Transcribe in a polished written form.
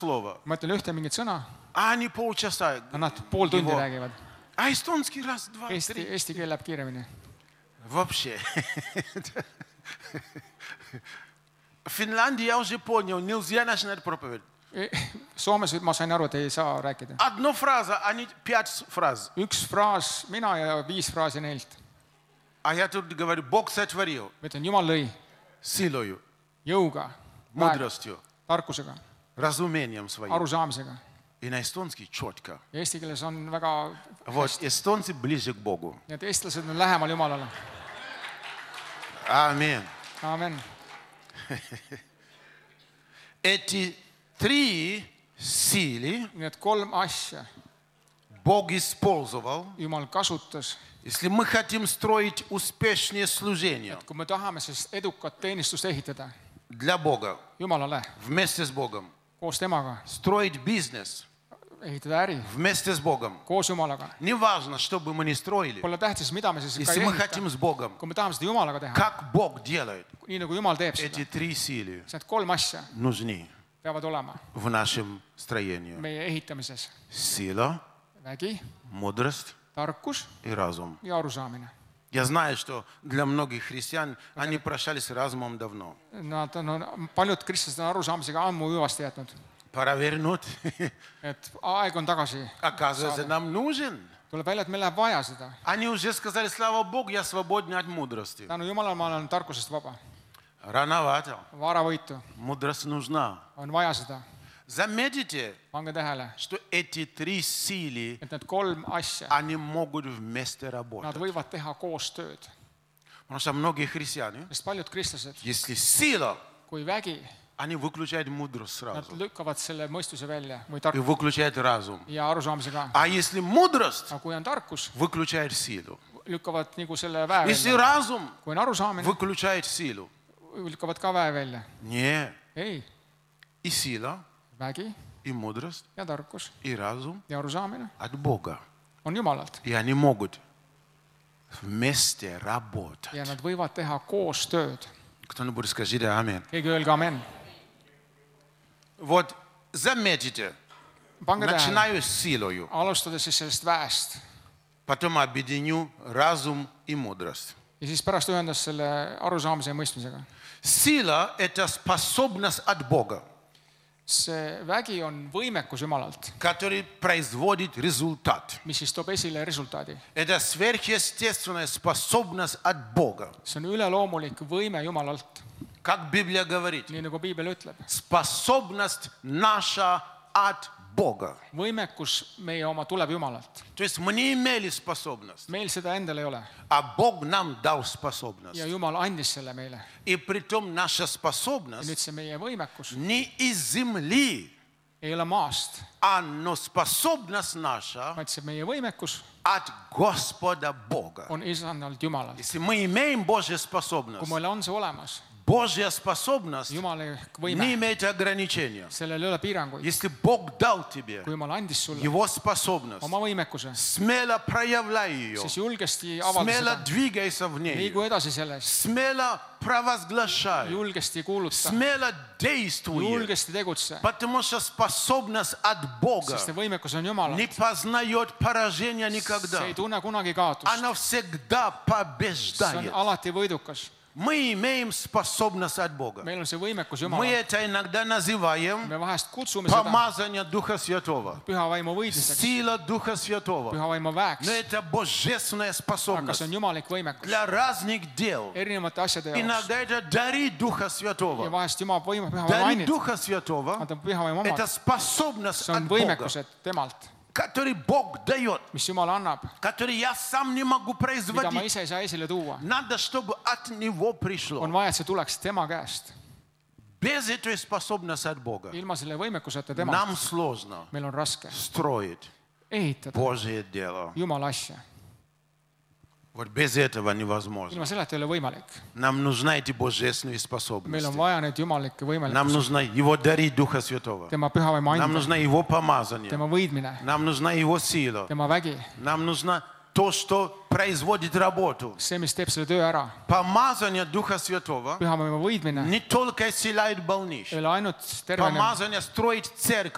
слово. ma ütlen ühte mingit sõna, А они полчаса. nad pool tundi его. räägivad. А эстонский раз, два, три. Eesti keel läheb kiiremini. Вообще. В Финляндии я уже понял, нельзя начинать проповедь. Soomes ma sain aru, et ei saa rääkida. Одна фраза, а не 5 фраз. Üks fraas mina ja 5 fraasi neilt. А я тут говорю, Бог сотворил Ma ütlen, Jumal lõi силою, jõuga, мудростью, tarkusega, разумением своим. arusaamisega. И на эстонский четко. Ja eesti keeles on väga Вот, эстонцы ближе к Богу. Nii et eestlased on lähemal Jumalale. Аминь. Aamen. Эти 3 силы Nii et 3 asja Бог использовал. Jumal kasutas. Если мы хотим строить успешные служения Kui me tahame siis edukat teenistust ehitada для Бога, Jumalale вместе с Богом, koos temaga, строить бизнес ehitada äri вместе с Богом, koos Jumalaga. не важно, что бы мы ни строили, Pole tähtis, mida me siis ka если ei мы ehita. хотим с Богом, Kui me tahame seda Jumalaga teha, как Бог делает, nii nagu Jumal teeb эти seda, 3 силы siis need 3 asja нужны peavad olema в нашем строении. meie ehitamises. Сила, Vägi, мудрость tarkus и разум. ja arusaamine. Я знаю, что для многих христиан они прощались разумом давно. Nad on, paljud kristlased on arusaamisega ammu hüvasti jätnud. Пора вернуть. Et aeg on tagasi. Оказывается, нам нужен. Tuleb välja, et meil läheb vaja seda. Они уже сказали, слава Богу, я свободен от мудрости. Tänu Jumalale ma olen tarkusest vaba. Рановато. Varavõitu. Мудрость нужна. On vaja seda. Заметите, Pange tähele, что эти 3 силы, et need 3 asja, они могут вместе nad работать. võivad teha koos tööd. Потому что многие христиане, Sest paljud kristlased, если сила, kui vägi, они выключают мудрость nad сразу. lükkavad selle mõistuse välja või И выключают разум. ja arusaamise ka. А если мудрость, Aga kui on tarkus, выключает силу. lükkavad nagu selle väe Если välja. разум, Kui on arusaamine, выключает силу. lükkavad ka väe välja. Нет. Ei, И сила, vägi и мудрость, ja tarkus и разум ja arusaamine от Бога. on Jumalalt. И они могут вместе работать. Ja nad võivad teha koos tööd. Кто-нибудь скажите аминь. Keegi öelge amen. Вот заметите, Pange tähele, начинаю с силою, alustades siis sellest väest потом объединю разум и мудрость. ja siis pärast ühendas selle arusaamise ja mõistmisega. Сила – это способность от Бога, See vägi on võimekus Jumalalt, который производит результат. mis siis toob esile resultaadi. Это сверхъестественная способность от Бога. See on üleloomulik võime Jumalalt, Как Библия говорит, nii nagu piibel ütleb. способность наша от Бога. Võimekus meie oma tuleb Jumalalt. То есть мы не имели способность, Meil seda endal ei ole а Бог нам дал способность. ja Jumal andis selle meile. И притом наша Ja способность nüüd see meie võimekus не из земли, ei ole maast, но способность наша vaid see meie võimekus от Господа Бога. on isandalt Jumalalt. Если мы имеем Божью Kui способность, meil on see olemas, Божья способность Jumala не võime, имеет ограничения. sellel ei ole piiranguid. Если Бог дал тебе Kui Jumal andis sulle Его способность, oma võimekuse, смело проявляй ее, siis julgesti avalda смело seda. двигайся в ней, Liigu edasi sellest, смело провозглашай, julgesti kuuluta, смело действуй, julgesti tegutse, потому что способность от Бога sest see võimekus on не Jumalalt. познает поражения See никогда. ei tunne kunagi kaotust. Она всегда See on побеждает. alati võidukas. Мы имеем способность от Бога. Meil on see võimekus Мы Jumalalt. это иногда называем Me vahest kutsume seda помазание Духа Святого, püha vaimu võitmiseks, сила Духа Святого. püha vaimu väeks. Но это божественная Aga see способность on jumalik võimekus для разных дел. erinevate asjade jaoks. Иногда это дарит Духа Ja Святого. vahest Jumal võime püha vaimu Дарит ainult. Духа Святого Anta püha vaimu – это omad. способность See on от Бога, võimekused temalt, который Бог дает, mis Jumal annab, который я сам не могу mida ma производить. ise ei saa esile tuua. Надо, чтобы от Него пришло. On vaja, et see tuleks tema käest. Без этой способности от Бога Ilma selle võimekuseta temalt нам сложно meil on raske строить ehitada Божье дело. Jumala asja. Вот без этого невозможно. Ilma selleta ei ole võimalik. Нам нужны эти божественные Meil on способности. vaja neid jumalikke Нам võimalikkusi. нужно Его дарить Духа Святого. Tema püha vaimu Нам anda, нужно Его помазание. tema võidmine, Нам нужна Его сила. tema vägi, Нам нужно то, что производит работу. see, mis teeb selle töö ära. Помазание Духа Святого Püha vaimu võidmine не только исцеляет ei больных. ole ainult tervena, Помазание строит церковь.